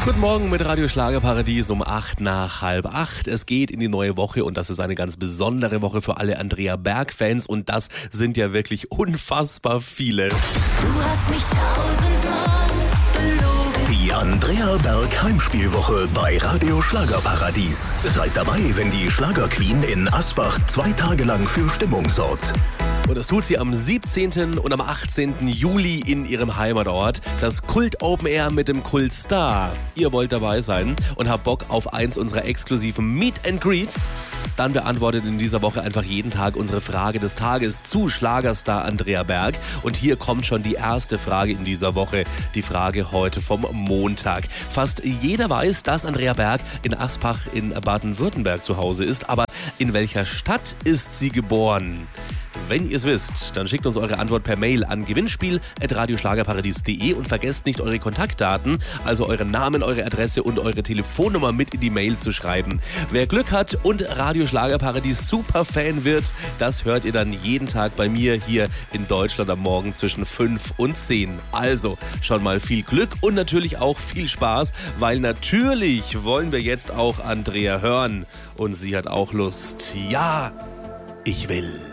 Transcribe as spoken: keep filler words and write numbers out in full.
Guten Morgen mit Radio Schlagerparadies um acht nach halb acht. Es geht in die neue Woche und das ist eine ganz besondere Woche für alle Andrea Berg-Fans und das sind ja wirklich unfassbar viele. Du hast mich tausendmal belogen. Die Andrea Berg Heimspielwoche bei Radio Schlagerparadies. Seid dabei, wenn die Schlagerqueen in Asbach zwei Tage lang für Stimmung sorgt. Und das tut sie am siebzehnten und am achtzehnten Juli in ihrem Heimatort. Das Kult Open Air mit dem Kult Star. Ihr wollt dabei sein und habt Bock auf eins unserer exklusiven Meet and Greets? Dann beantwortet in dieser Woche einfach jeden Tag unsere Frage des Tages zu Schlagerstar Andrea Berg. Und hier kommt schon die erste Frage in dieser Woche. Die Frage heute vom Montag. Fast jeder weiß, dass Andrea Berg in Asbach in Baden-Württemberg zu Hause ist. Aber in welcher Stadt ist sie geboren? Wenn ihr es wisst, dann schickt uns eure Antwort per Mail an gewinnspiel at radioschlagerparadies punkt de und vergesst nicht eure Kontaktdaten, also euren Namen, eure Adresse und eure Telefonnummer mit in die Mail zu schreiben. Wer Glück hat und Radio Schlagerparadies Superfan wird, das hört ihr dann jeden Tag bei mir hier in Deutschland am Morgen zwischen fünf und zehn. Also schon mal viel Glück und natürlich auch viel Spaß, weil natürlich wollen wir jetzt auch Andrea hören und sie hat auch Lust. Ja, ich will.